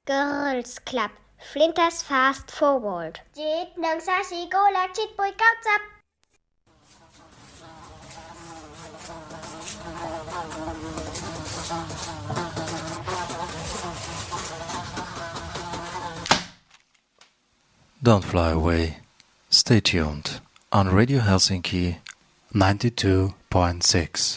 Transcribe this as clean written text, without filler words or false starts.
Girls Club Flinders Fast Forward จิตหนึ่งสาสีโกและจิตปุยเก้าจับ Don't fly away. Stay tuned on Radio Helsinki 92.6.